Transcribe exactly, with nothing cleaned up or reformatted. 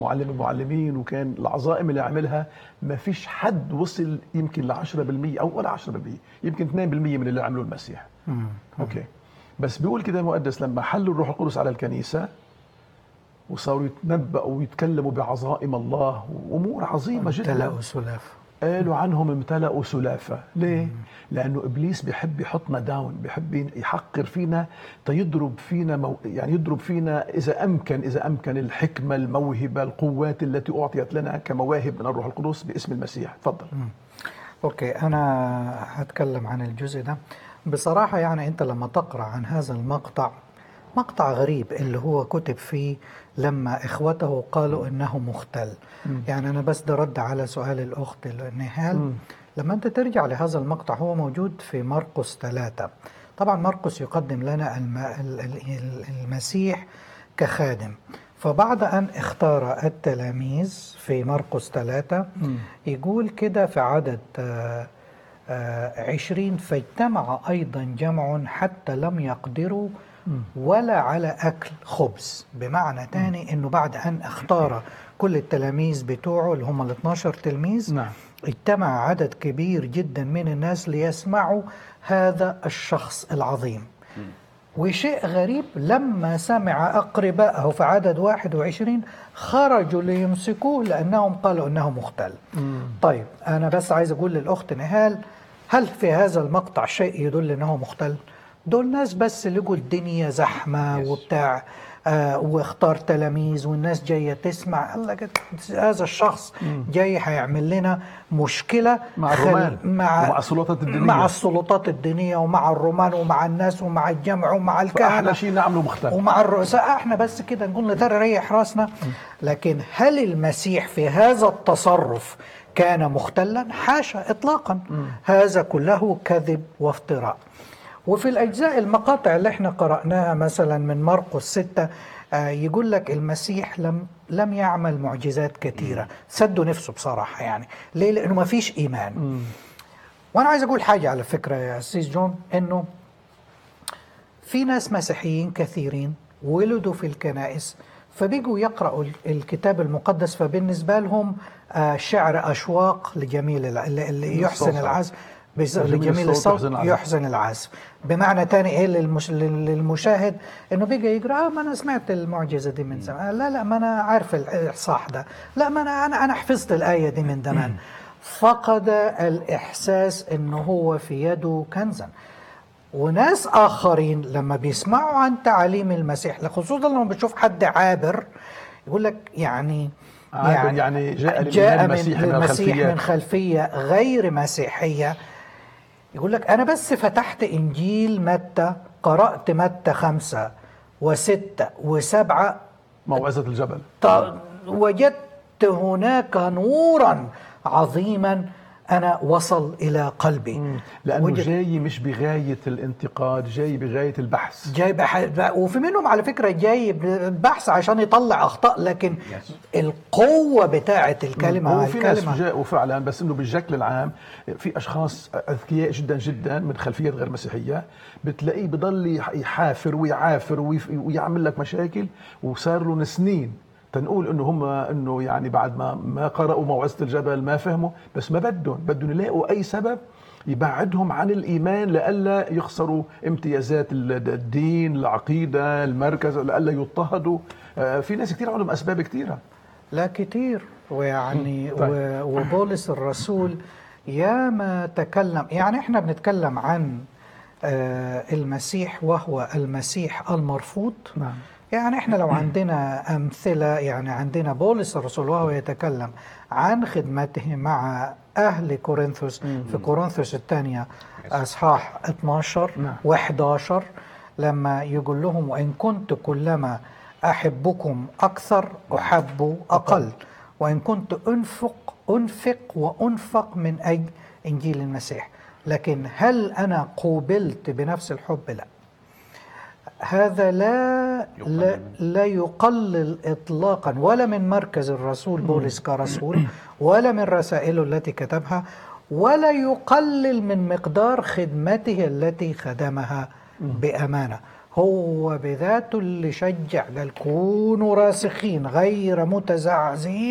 معلم المعلمين، وكان العظائم اللي عملها ما فيش حد وصل يمكن ل عشرة بالمية او ولا عشرة بالمية، يمكن اثنين بالمية من اللي عملوه المسيح. مم. اوكي، بس بيقول كده المقدس لما حلوا الروح القدس على الكنيسه وصاروا يتنبأوا ويتكلموا بعظائم الله وامور عظيمه جدا، امتلأوا سلافة. قالوا عنهم امتلأوا سلافة. ليه؟ لأنه إبليس بيحب يحطنا داون، بيحب يحقر فينا، تيضرب فينا مو يعني يضرب فينا إذا أمكن إذا أمكن الحكمة، الموهبة، القوات التي أعطيت لنا كمواهب من الروح القدس باسم المسيح. تفضل. مم. أوكي، أنا هتكلم عن الجزء ده بصراحة. يعني أنت لما تقرأ عن هذا المقطع، مقطع غريب اللي هو كتب فيه لما إخوته قالوا إنه مختل. مم. يعني أنا بس ده رد على سؤال الأخت نهال. مم. لما أنت ترجع لهذا المقطع، هو موجود في مرقس ثلاثة. طبعا مرقس يقدم لنا الم... ال- ال- المسيح كخادم. فبعد أن اختار التلاميذ في مرقس ثلاثة، مم. يقول كده في عدد آه، آه، عشرين: فاجتمع أيضا جمع حتى لم يقدروا ولا على أكل خبز. بمعنى تاني أنه بعد أن اختار كل التلاميذ بتوعه اللي هم ال اثناشر تلميذ، نعم. اجتمع عدد كبير جدا من الناس ليسمعوا هذا الشخص العظيم. وشيء غريب، لما سمع أقربائه في عدد واحد وعشرين خرجوا ليمسكوه لأنهم قالوا أنه مختل. مم. طيب أنا بس عايز أقول للأخت نهال، هل في هذا المقطع شيء يدل أنه مختل؟ دول ناس بس لقوا الدنيا زحمة وبتاع، آه واختار تلاميذ والناس جاية تسمع. الله قد هذا الشخص جاي هيعمل لنا مشكلة مع الرومان مع ومع السلطات الدينية، مع السلطات الدينية ومع الرومان ومع الناس ومع الجمع ومع الكهنة. فأحلى شيء نعمله مختلف ومع الرؤساء. احنا بس كده نقول له ترى ريح راسنا. لكن هل المسيح في هذا التصرف كان مختلا؟ حاشا اطلاقا. هذا كله كذب وافتراء. وفي الأجزاء المقاطع اللي احنا قرأناها مثلا من مرقس ستة، آه يقول لك المسيح لم لم يعمل معجزات كثيرة. سدوا نفسه بصراحة. يعني ليه؟ لأنه ما فيش إيمان. مم. وأنا عايز أقول حاجة على فكرة يا سيس جون، إنه في ناس مسيحيين كثيرين ولدوا في الكنائس، فبيجوا يقرأوا الكتاب المقدس، فبالنسبة لهم آه شعر أشواق لجميل الع- اللي يحسن العزف، بس- لجميل الصوت يحسن العزف. بمعنى تاني ايه للمش... للمشاهد انه بيجي يقرا آه ما انا سمعت المعجزه دي من زمان، لا لا ما انا عارف الاصحاح ده، لا ما انا انا انا حفظت الايه دي من زمان. فقد الاحساس انه هو في يده كنزا. وناس آخرين لما بيسمعوا عن تعاليم المسيح، خصوصا لما بتشوف حد عابر، يقول لك يعني يعني, يعني جاء, جاء من المسيح من, المسيح من من خلفية غير مسيحية، يقول لك أنا بس فتحت إنجيل متى، قرأت متى خمسة وستة وسبعة، موعظة الجبل، وجدت هناك نورا عظيما أنا وصل إلى قلبي. لأنه جاي مش بغاية الانتقاد، جاي بغاية البحث، جاي بح... وفي منهم على فكرة جاي بالبحث عشان يطلع أخطاء، لكن yes. القوة بتاعة الكلمة. وفي ناس جاءوا فعلا، بس إنه بالشكل العام في أشخاص أذكياء جدا جدا من خلفيات غير مسيحية، بتلاقيه بضل يحافر ويعافر ويعمل لك مشاكل، وصار له سنين تنقول انه هم انه يعني بعد ما ما قرأوا موعظة الجبل ما فهموا، بس ما بدهم بدهم يلاقوا اي سبب يبعدهم عن الايمان لئلا يخسروا امتيازات الدين، العقيدة، المركز، لئلا يضطهدوا. في ناس كثير عندهم اسباب كثيرة، لا كثير. ويعني طيب. وبولس الرسول ياما تكلم. يعني احنا بنتكلم عن المسيح وهو المسيح المرفوض. نعم. يعني احنا لو عندنا أمثلة، يعني عندنا بولس الرسول وهو يتكلم عن خدمته مع أهل كورنثوس في كورنثوس الثانية أصحاح اثناشر وأحد عشر، لما يقول لهم وإن كنت كلما أحبكم أكثر أحب أقل، وإن كنت أنفق أنفق وأنفق من أجل إنجيل المسيح، لكن هل أنا قوبلت بنفس الحب؟ لا. هذا لا لا, لا يقلل إطلاقا، ولا من مركز الرسول بولس كرسول، ولا من رسائله التي كتبها، ولا يقلل من مقدار خدمته التي خدمها بأمانة. هو بذاته اللي شجع، قال كونوا راسخين غير متزعزعين